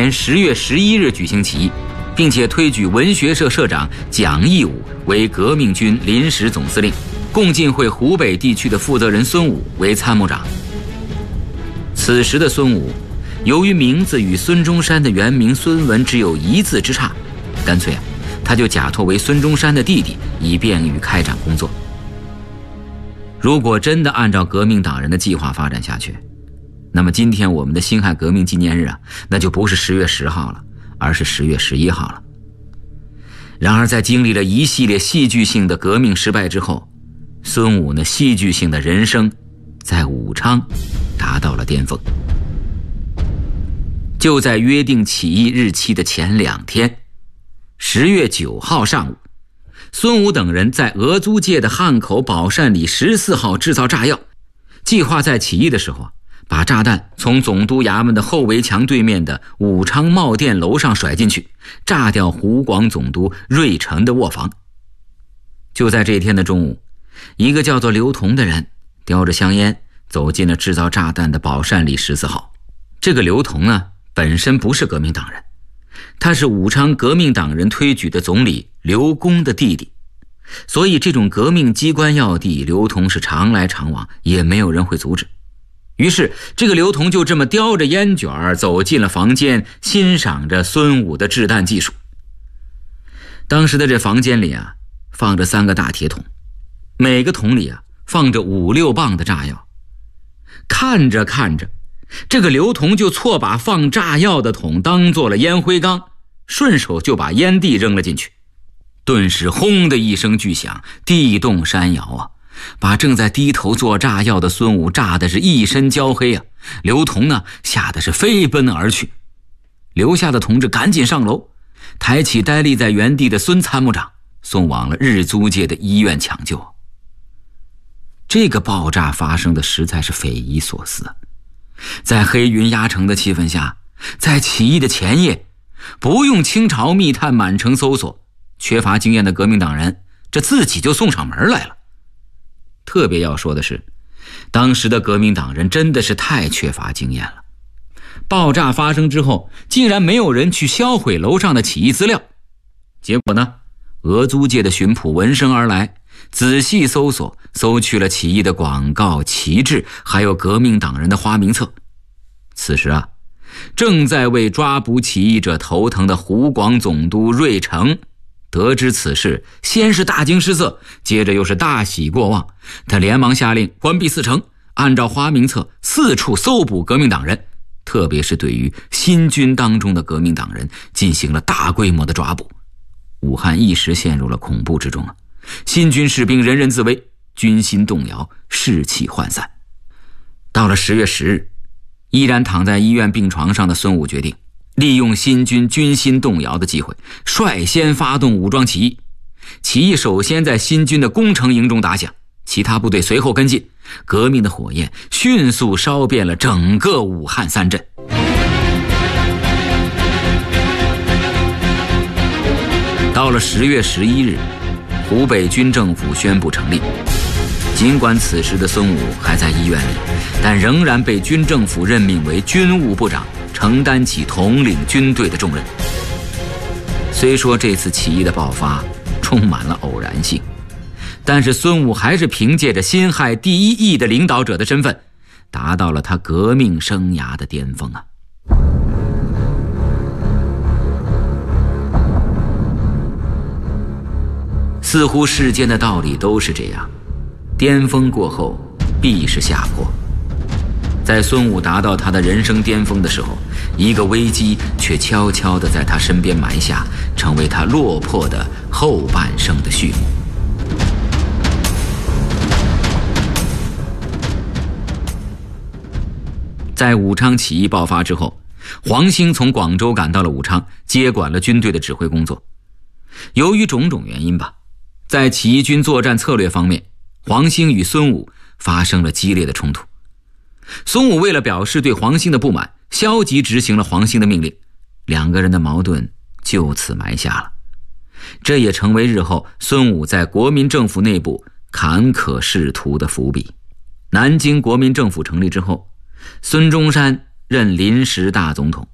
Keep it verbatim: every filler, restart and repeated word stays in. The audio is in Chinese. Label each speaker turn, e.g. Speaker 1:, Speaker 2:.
Speaker 1: 年十月十一日举行起义，并且推举文学社社长蒋义武为革命军临时总司令，共进会湖北地区的负责人孙武为参谋长。此时的孙武，由于名字与孙中山的原名孙文只有一字之差，干脆啊，他就假托为孙中山的弟弟，以便于开展工作。如果真的按照革命党人的计划发展下去，那么今天我们的辛亥革命纪念日啊，那就不是十月十号了，而是十月十一号了。然而在经历了一系列戏剧性的革命失败之后，孙武那戏剧性的人生在武昌达到了巅峰。就在约定起义日期的前两天，十月九号上午，孙武等人在俄租界的汉口宝善里十四号制造炸药，计划在起义的时候把炸弹从总督衙门的后围墙对面的武昌茂店楼上甩进去，炸掉湖广总督瑞成的卧房。就在这天的中午，一个叫做刘同的人叼着香烟走进了制造炸弹的宝善里十四号。这个刘同呢，本身不是革命党人，他是武昌革命党人推举的总理刘公的弟弟，所以这种革命机关要地，刘同是常来常往，也没有人会阻止。于是这个刘同就这么叼着烟卷走进了房间，欣赏着孙武的制弹技术。当时的这房间里啊，放着三个大铁桶，每个桶里啊放着五六磅的炸药。看着看着，这个刘同就错把放炸药的桶当做了烟灰缸，顺手就把烟蒂扔了进去。顿时轰的一声巨响，地动山摇啊，把正在低头做炸药的孙武炸的是一身焦黑啊！刘同呢，吓得是飞奔而去。留下的同志赶紧上楼，抬起呆立在原地的孙参谋长，送往了日租界的医院抢救。这个爆炸发生的实在是匪夷所思。在黑云压城的气氛下，在起义的前夜，不用清朝密探满城搜索，缺乏经验的革命党人这自己就送上门来了。特别要说的是，当时的革命党人真的是太缺乏经验了。爆炸发生之后，竟然没有人去销毁楼上的起义资料。结果呢，俄租界的巡捕闻声而来，仔细搜索，搜去了起义的广告、旗帜，还有革命党人的花名册。此时啊，正在为抓捕起义者头疼的湖广总督瑞成得知此事，先是大惊失色，接着又是大喜过望。他连忙下令关闭四城，按照花名册四处搜捕革命党人，特别是对于新军当中的革命党人进行了大规模的抓捕。武汉一时陷入了恐怖之中啊！新军士兵人人自危，军心动摇，士气涣散。到了十月十日，依然躺在医院病床上的孙武决定利用新军军心动摇的机会，率先发动武装起义。起义首先在新军的攻城营中打响，其他部队随后跟进，革命的火焰迅速烧遍了整个武汉三镇。到了十月十一日，湖北军政府宣布成立。尽管此时的孙武还在医院里，但仍然被军政府任命为军务部长，承担起统领军队的重任。虽说这次起义的爆发充满了偶然性，但是孙武还是凭借着辛亥第一义的领导者的身份，达到了他革命生涯的巅峰啊！似乎世间的道理都是这样，巅峰过后必是下坡。在孙武达到他的人生巅峰的时候，一个危机却悄悄地在他身边埋下，成为他落魄的后半生的序幕。在武昌起义爆发之后，黄兴从广州赶到了武昌，接管了军队的指挥工作。由于种种原因吧，在起义军作战策略方面，黄兴与孙武发生了激烈的冲突。孙武为了表示对黄兴的不满，消极执行了黄兴的命令，两个人的矛盾就此埋下了。这也成为日后孙武在国民政府内部坎坷仕途的伏笔。南京国民政府成立之后，孙中山任临时大总统，